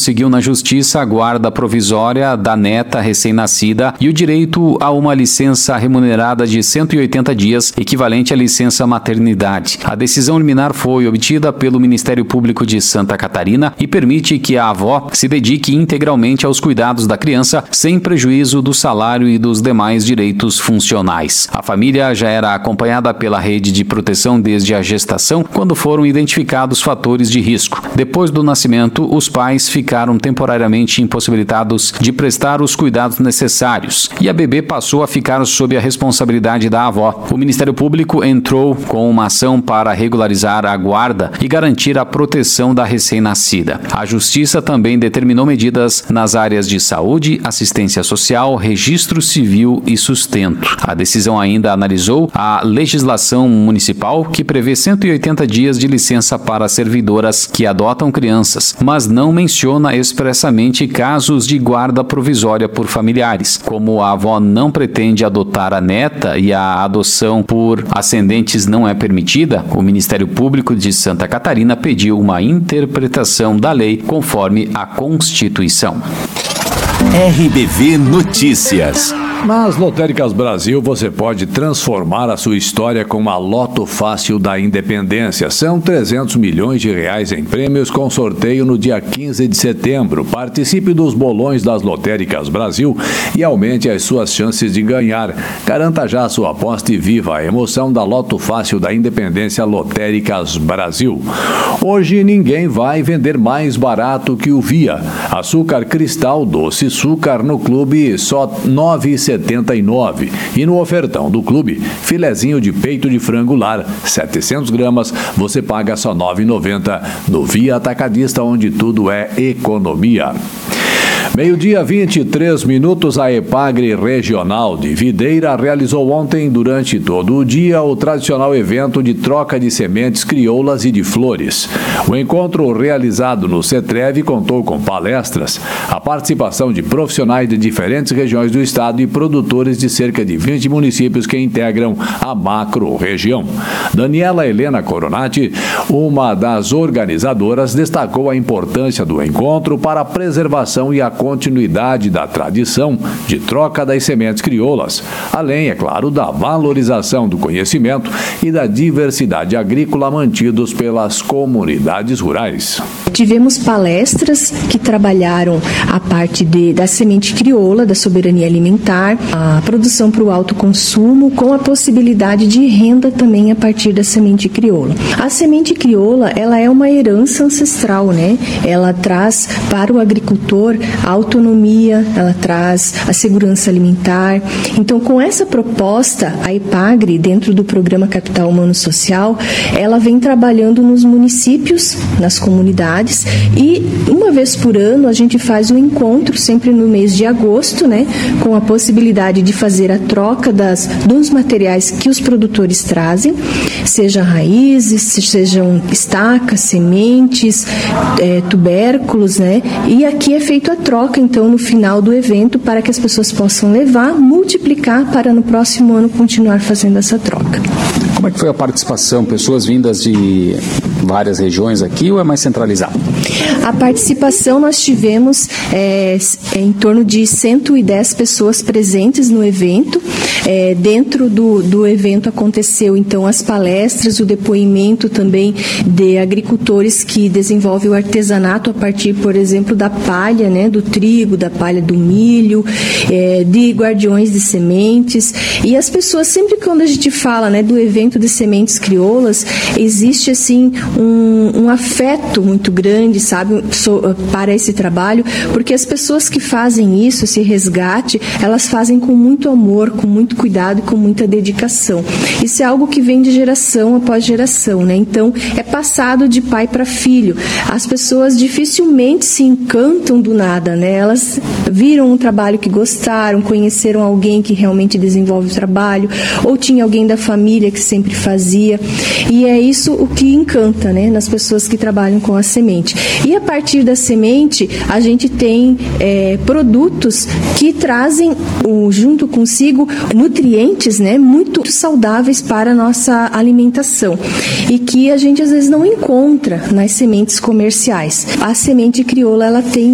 conseguiu na Justiça a guarda provisória da neta recém-nascida e o direito a uma licença remunerada de 180 dias, equivalente à licença maternidade. A decisão liminar foi obtida pelo Ministério Público de Santa Catarina e permite que a avó se dedique integralmente aos cuidados da criança, sem prejuízo do salário e dos demais direitos funcionais. A família já era acompanhada pela rede de proteção desde a gestação, quando foram identificados fatores de risco. Depois do nascimento, os pais ficaram temporariamente impossibilitados de prestar os cuidados necessários e a bebê passou a ficar sob a responsabilidade da avó. O Ministério Público entrou com uma ação para regularizar a guarda e garantir a proteção da recém-nascida. A Justiça também determinou medidas nas áreas de saúde, assistência social, registro civil e sustento. A decisão ainda analisou a legislação municipal que prevê 180 dias de licença para servidoras que adotam crianças, mas não menciona expressamente casos de guarda provisória por familiares. Como a avó não pretende adotar a neta e a adoção por ascendentes não é permitida, o Ministério Público de Santa Catarina pediu uma interpretação da lei conforme a Constituição. RBV Notícias. Nas Lotéricas Brasil, você pode transformar a sua história com a Loto Fácil da Independência. São 300 milhões de reais em prêmios com sorteio no dia 15 de setembro. Participe dos bolões das Lotéricas Brasil e aumente as suas chances de ganhar. Garanta já a sua aposta e viva a emoção da Loto Fácil da Independência Lotéricas Brasil. Hoje ninguém vai vender mais barato que o Via. Açúcar cristal doce açúcar no clube só R$ 9,79. E no ofertão do clube, filezinho de peito de frango lar, 700 gramas, você paga só R$ 9,90 no Via Atacadista, onde tudo é economia. Meio-dia, 23 minutos, a Epagre Regional de Videira realizou ontem, durante todo o dia, o tradicional evento de troca de sementes crioulas e de flores. O encontro realizado no CETREV contou com palestras, a participação de profissionais de diferentes regiões do estado e produtores de cerca de 20 municípios que integram a macro-região. Daniela Helena Coronati, uma das organizadoras, destacou a importância do encontro para a preservação e a continuidade da tradição de troca das sementes crioulas, além, é claro, da valorização do conhecimento e da diversidade agrícola mantidos pelas comunidades rurais. Tivemos palestras que trabalharam a parte da semente crioula, da soberania alimentar, a produção para o autoconsumo, com a possibilidade de renda também a partir da semente crioula. A semente crioula, ela é uma herança ancestral, né? Ela traz para o agricultor a autonomia, ela traz a segurança alimentar. Então, com essa proposta, a Epagre, dentro do programa Capital Humano Social, ela vem trabalhando nos municípios, nas comunidades, e uma vez por ano a gente faz um encontro, sempre no mês de agosto, né, com a possibilidade de fazer a troca dos materiais que os produtores trazem, seja raízes, sejam estacas, sementes, tubérculos, né, e aqui é feito a troca, então, no final do evento, para que as pessoas possam levar, multiplicar, para no próximo ano continuar fazendo essa troca. Como é que foi a participação? Pessoas vindas de várias regiões aqui ou é mais centralizado? A participação nós tivemos em torno de 110 pessoas presentes no evento. Dentro do evento aconteceu então as palestras, o depoimento também de agricultores que desenvolvem o artesanato a partir, por exemplo, da palha, né, do trigo, da palha do milho, de guardiões de sementes. E as pessoas, sempre quando a gente fala, né, do evento de sementes crioulas, existe assim um afeto muito grande, sabe, para esse trabalho, porque as pessoas que fazem isso, esse resgate, elas fazem com muito amor, com muito cuidado e com muita dedicação. Isso é algo que vem de geração após geração, né? Então, é passado de pai para filho. As pessoas dificilmente se encantam do nada, né? Elas viram um trabalho que gostaram, conheceram alguém que realmente desenvolve o trabalho, ou tinha alguém da família que sempre fazia, e é isso o que encanta, né, nas pessoas que trabalham com a semente. E a partir da semente, a gente tem produtos que trazem junto consigo nutrientes, né, muito saudáveis para a nossa alimentação e que a gente às vezes não encontra nas sementes comerciais. A semente crioula, ela tem